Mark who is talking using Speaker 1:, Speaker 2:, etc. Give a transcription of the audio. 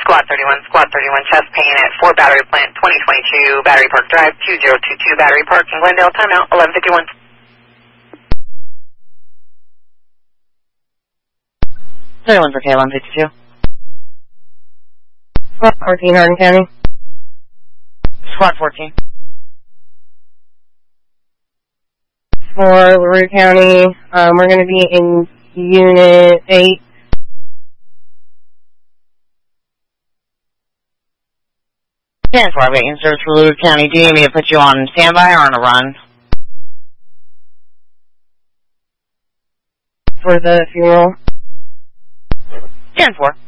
Speaker 1: Squad 31, chest pain at 4 Battery Plant, 2022, Battery Park Drive, 2022, Battery Park in Glendale, timeout, 11:51.
Speaker 2: 31 for K152.
Speaker 3: Squad 14, Hardin County.
Speaker 2: Squad 14.
Speaker 3: For LaRue County, we're going to be in Unit 8.
Speaker 2: Stand for waiting service for LaRue County. Do you need me to put you on standby or on a run?
Speaker 3: For the funeral.
Speaker 2: Stand for.